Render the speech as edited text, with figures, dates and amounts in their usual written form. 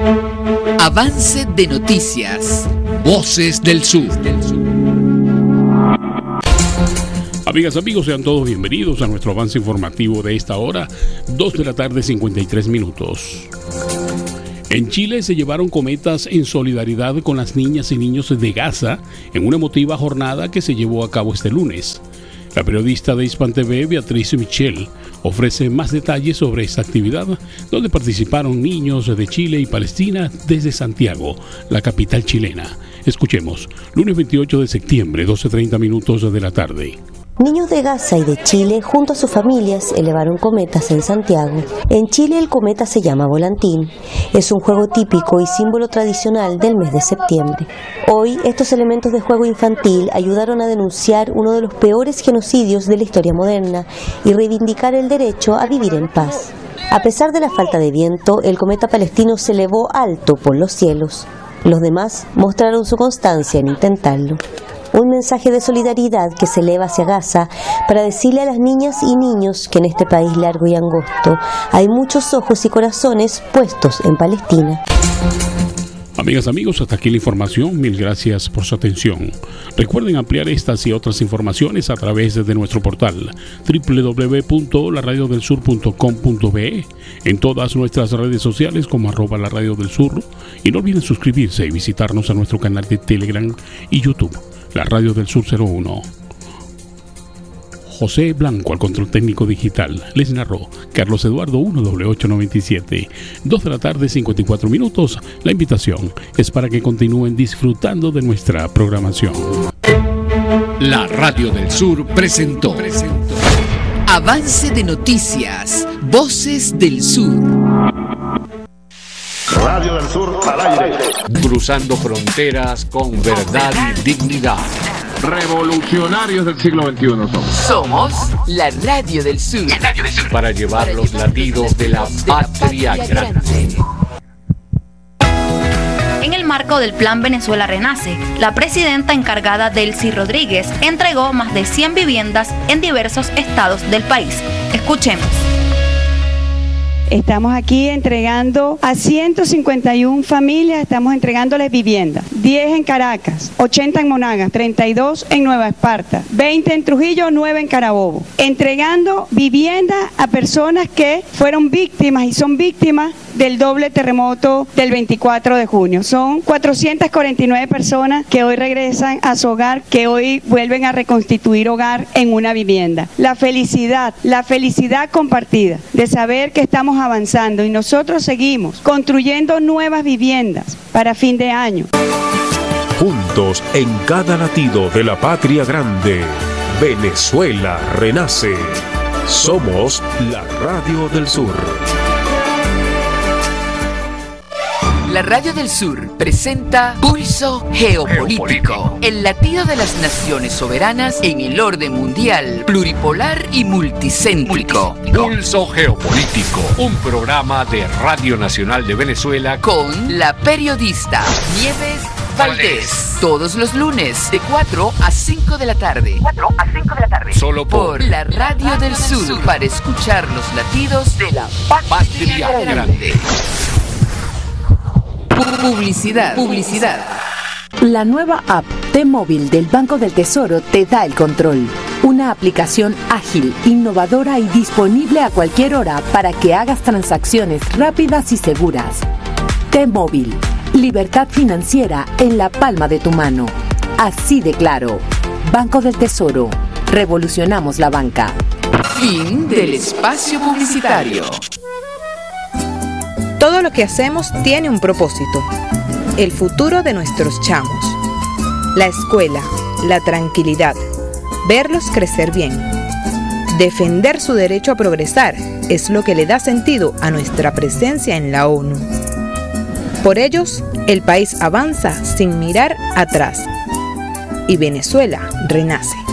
Avance de noticias. Voces del Sur. Amigas, amigos, sean todos bienvenidos a nuestro avance informativo de esta hora, 2 de la tarde, 53 minutos. En Chile se llevaron cometas en solidaridad con las niñas y niños de Gaza en una emotiva jornada que se llevó a cabo este lunes. La periodista de Hispan TV, Beatriz Michel, ofrece más detalles sobre esta actividad, donde participaron niños de Chile y Palestina desde Santiago, la capital chilena. Escuchemos, lunes 28 de septiembre, 12:30 minutos de la tarde. Niños de Gaza y de Chile, junto a sus familias, elevaron cometas en Santiago. En Chile el cometa se llama volantín. Es un juego típico y símbolo tradicional del mes de septiembre. Hoy, estos elementos de juego infantil ayudaron a denunciar uno de los peores genocidios de la historia moderna y reivindicar el derecho a vivir en paz. A pesar de la falta de viento, el cometa palestino se elevó alto por los cielos. Los demás mostraron su constancia en intentarlo. Un mensaje de solidaridad que se eleva hacia Gaza para decirle a las niñas y niños que en este país largo y angosto hay muchos ojos y corazones puestos en Palestina. Amigas, amigos, hasta aquí la información. Mil gracias por su atención. Recuerden ampliar estas y otras informaciones a través de nuestro portal www.laradiodelsur.com.be, en todas nuestras redes sociales como @laradiodelsur, y no olviden suscribirse y visitarnos a nuestro canal de Telegram y YouTube, La Radio del Sur 01. José Blanco al control técnico digital. Les narró Carlos Eduardo 1W897. 2 de la tarde, 54 minutos. La invitación es para que continúen disfrutando de nuestra programación. La Radio del Sur presentó Avance de noticias. Voces del Sur. Radio del Sur al aire. Cruzando fronteras con verdad y dignidad. Revolucionarios del siglo XXI Somos la Radio del Sur. Para llevar los latidos de la patria grande. En el marco del Plan Venezuela Renace, la presidenta encargada Delcy Rodríguez entregó más de 100 viviendas en diversos estados del país. Escuchemos. Estamos aquí entregando a 151 familias, estamos entregándoles vivienda. 10 en Caracas, 80 en Monagas, 32 en Nueva Esparta, 20 en Trujillo, 9 en Carabobo. Entregando vivienda a personas que fueron víctimas y son víctimas del doble terremoto del 24 de junio. Son 449 personas que hoy regresan a su hogar, que hoy vuelven a reconstituir hogar en una vivienda. La felicidad compartida de saber que estamos avanzando y nosotros seguimos construyendo nuevas viviendas para fin de año. Juntos en cada latido de la patria grande, Venezuela renace. Somos la Radio del Sur. La Radio del Sur presenta Pulso Geopolítico, el latido de las naciones soberanas en el orden mundial, pluripolar y multicéntrico. Pulso Geopolítico, un programa de Radio Nacional de Venezuela con la periodista Nieves Valdés. Todos los lunes de 4 a 5 de la tarde. Solo por la Radio del Sur, para escuchar los latidos de la patria grande. Publicidad. La nueva app T-Móvil del Banco del Tesoro te da el control. Una aplicación ágil, innovadora y disponible a cualquier hora para que hagas transacciones rápidas y seguras. T-Móvil. Libertad financiera en la palma de tu mano. Así de claro. Banco del Tesoro. Revolucionamos la banca. Fin del espacio publicitario. Todo lo que hacemos tiene un propósito: el futuro de nuestros chamos, la escuela, la tranquilidad, verlos crecer bien. Defender su derecho a progresar es lo que le da sentido a nuestra presencia en la ONU. Por ellos, el país avanza sin mirar atrás y Venezuela renace.